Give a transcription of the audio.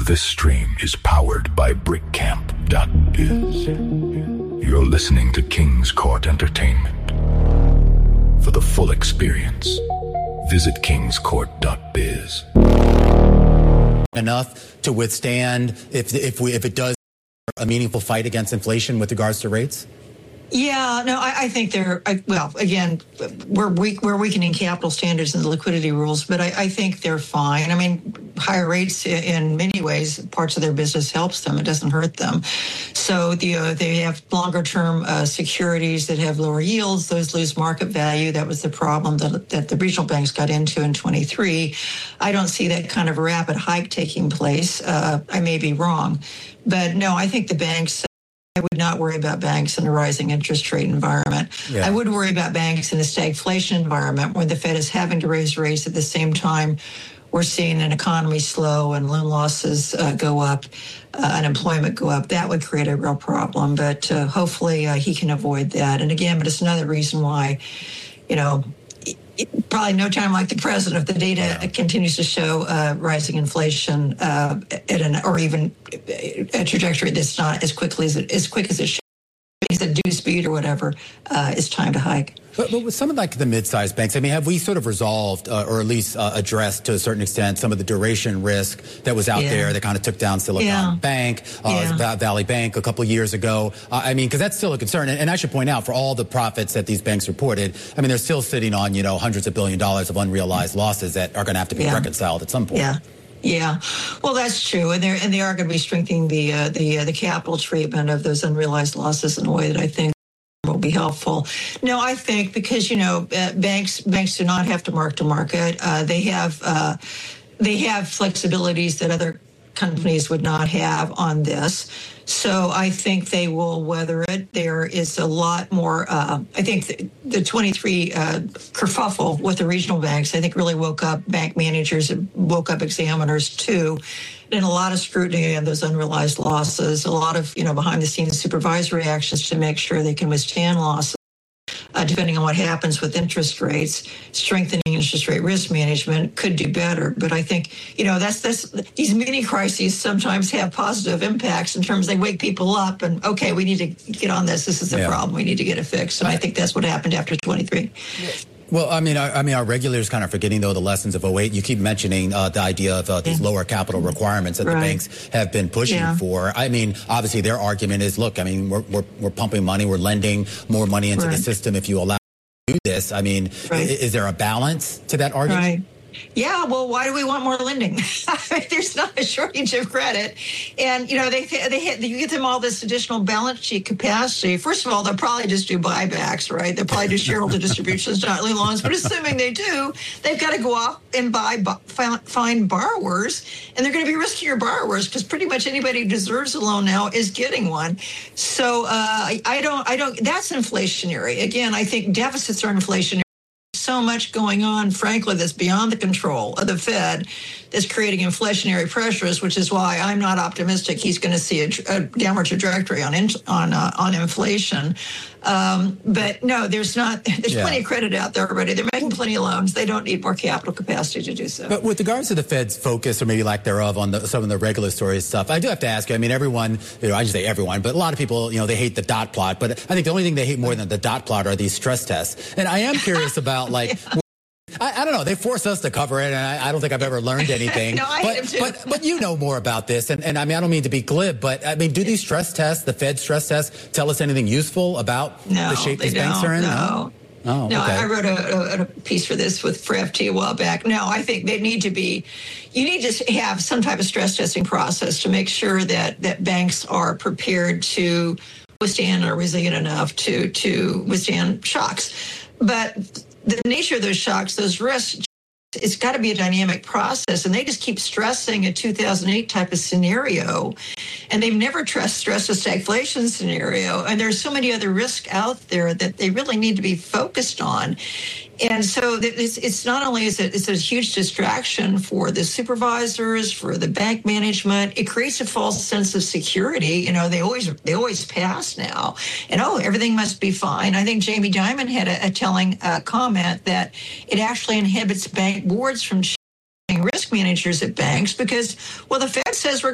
This stream is powered by BrickCamp.biz. You're listening to King's Court Entertainment. For the full experience, visit kingscourt.biz. Enough to withstand if it does a meaningful fight against inflation with regards to rates? Yeah, no, I think again, we're weakening capital standards and the liquidity rules, but I think they're fine. I mean, higher rates in many ways, parts of their business helps them. It doesn't hurt them. So they have longer term securities that have lower yields. Those lose market value. That was the problem that the regional banks got into in 23. I don't see that kind of rapid hike taking place. I may be wrong, but no, I think the banks. I would not worry about banks in a rising interest rate environment. Yeah. I would worry about banks in a stagflation environment where the Fed is having to raise rates at the same time we're seeing an economy slow and loan losses go up, unemployment go up. That would create a real problem. But hopefully he can avoid that. And again, but it's another reason why, probably no time like the present if the data continues to show rising inflation or even a trajectory that's not as quick as it should. It's a due speed or whatever. It's time to hike. But with some of like the mid-sized banks, I mean, have we sort of resolved or at least addressed to a certain extent some of the duration risk that was out there that kind of took down Silicon Bank, Valley Bank a couple of years ago? I mean, because that's still a concern. And I should point out, for all the profits that these banks reported, I mean, they're still sitting on, hundreds of $billions of unrealized losses that are going to have to be reconciled at some point. Yeah, well, that's true, and they are going to be strengthening the capital treatment of those unrealized losses in a way that I think will be helpful. No, I think because banks do not have to mark to market. They have flexibilities that other companies would not have on this. So I think they will weather it. There is a lot more, I think the 23 kerfuffle with the regional banks, I think really woke up bank managers, woke up examiners too, and a lot of scrutiny of those unrealized losses, a lot of, behind the scenes supervisory actions to make sure they can withstand losses. Depending on what happens with interest rates, strengthening interest rate risk management could do better. But I think, that's these mini crises sometimes have positive impacts in terms they wake people up and, okay, we need to get on this. This is the problem. We need to get it fixed. And I think that's what happened after 23. Well, I mean, our regulators kind of forgetting, though, the lessons of 08. You keep mentioning the idea of these lower capital requirements that the banks have been pushing for. I mean, obviously, their argument is, look, I mean, we're pumping money, we're lending more money into the system if you allow us to do this. I mean, is there a balance to that argument? Right. Yeah, well, why do we want more lending? There's not a shortage of credit. And, you get them all this additional balance sheet capacity. First of all, they'll probably just do buybacks, right? They'll probably do shareholder distributions, not loans. But assuming they do, they've got to go off and find borrowers. And they're going to be riskier borrowers because pretty much anybody who deserves a loan now is getting one. So that's inflationary. Again, I think deficits are inflationary. So much going on, frankly, that's beyond the control of the Fed that's creating inflationary pressures, which is why I'm not optimistic he's going to see a downward trajectory on inflation. But no, there's plenty of credit out there already. They're making plenty of loans. They don't need more capital capacity to do so. But with regards to the Fed's focus, or maybe lack thereof, on some of the regulatory stuff, I do have to ask you, I mean, everyone, I shouldn't say everyone, but a lot of people, they hate the dot plot. But I think the only thing they hate more than the dot plot are these stress tests. And I am curious about, I don't know. They force us to cover it, and I don't think I've ever learned anything. No, I hate them too. But you know more about this, and I mean, I don't mean to be glib, but I mean, do these stress tests, the Fed stress tests, tell us anything useful about the shape these banks are in? No. Oh, no, okay. I wrote a piece for FT a while back. No, I think you need to have some type of stress testing process to make sure that banks are prepared to withstand or resilient enough to withstand shocks. But the nature of those shocks, those risks, it's got to be a dynamic process. And they just keep stressing a 2008 type of scenario. And they've never stressed a stagflation scenario. And there's so many other risks out there that they really need to be focused on. And so it's not only is it's a huge distraction for the supervisors, for the bank management. It creates a false sense of security. They always pass now, and everything must be fine. I think Jamie Dimon had a telling comment that it actually inhibits bank boards from risk managers at banks because, the Fed says we're